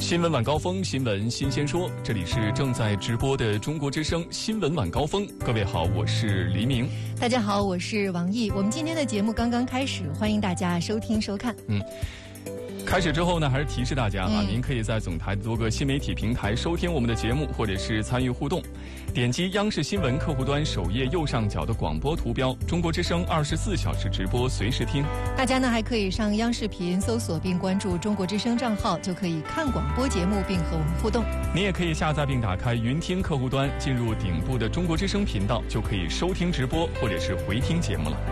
新闻晚高峰，新闻新鲜说，这里是正在直播的中国之声新闻晚高峰。各位好，我是黎明。 大家好，我是王毅。我们今天的节目刚刚开始，欢迎大家收听收看。 开始之后呢，还是提示大家您可以在总台的多个新媒体平台收听我们的节目，或者是参与互动。点击央视新闻客户端首页右上角的广播图标，中国之声24小时直播，随时听。 大家呢还可以上央视频搜索并关注中国之声账号，就可以看广播节目并和我们互动。 你也可以下载并打开云听客户端，进入顶部的中国之声频道，就可以收听直播或者是回听节目了。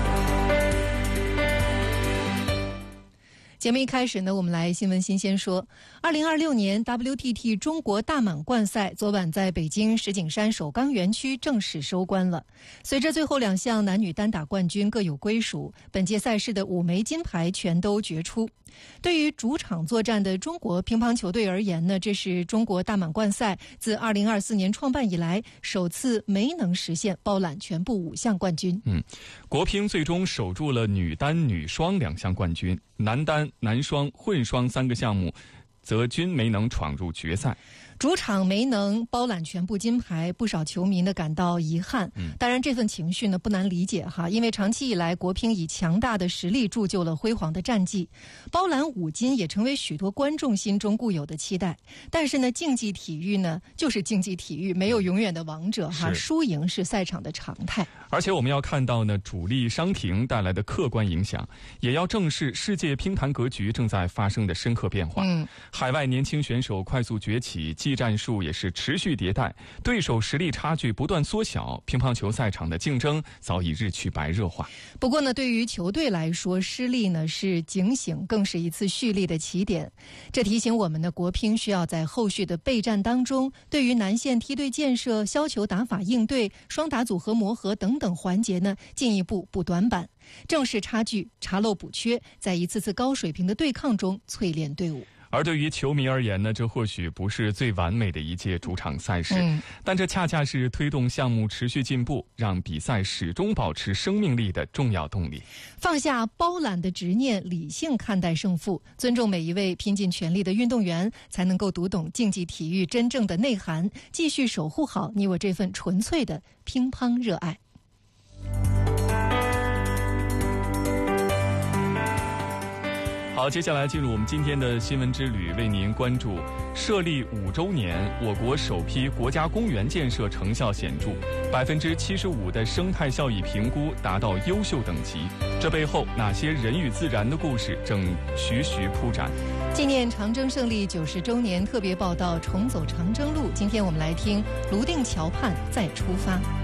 节目一开始呢，我们来新闻新鲜说。2026年 WTT 中国大满贯赛昨晚在北京石景山首钢园区正式收官了。随着最后2项男女单打冠军各有归属，本届赛事的5枚金牌全都决出。对于主场作战的中国乒乓球队而言呢，这是中国大满贯赛自2024年创办以来首次没能实现包揽全部5项冠军。 国乒最终守住了女单、女双2项冠军，男单、男双、混双3个项目则均没能闯入决赛。 主场没能包揽全部金牌，不少球迷呢感到遗憾。当然这份情绪呢不难理解哈，因为长期以来国乒以强大的实力铸就了辉煌的战绩，包揽5金也成为许多观众心中固有的期待。但是呢，竞技体育呢就是竞技体育，没有永远的王者哈，输赢是赛场的常态。 而且我们要看到呢，主力伤停带来的客观影响，也要正视世界乒坛格局正在发生的深刻变化。海外年轻选手快速崛起，技战术也是持续迭代，对手实力差距不断缩小，乒乓球赛场的竞争早已日趋白热化。 不过呢，对于球队来说，失利呢是警醒，更是一次蓄力的起点。这提醒我们呢，国乒需要在后续的备战当中，对于南线梯队建设、削球打法应对、双打组合磨合等等环节呢，进一步补短板，正视差距，查漏补缺，在一次次高水平的对抗中淬炼队伍。 而对于球迷而言呢，这或许不是最完美的一届主场赛事，但这恰恰是推动项目持续进步，让比赛始终保持生命力的重要动力。 放下包揽的执念，理性看待胜负，尊重每一位拼尽全力的运动员，才能够读懂竞技体育真正的内涵，继续守护好你我这份纯粹的乒乓热爱。 好，接下来进入我们今天的新闻之旅，为您关注设立5周年，我国首批国家公园建设成效显著，75%的生态效益评估达到优秀等级。这背后哪些人与自然的故事正徐徐铺展？ 纪念长征胜利90周年特别报道《重走长征路》，今天我们来听泸定桥畔再出发。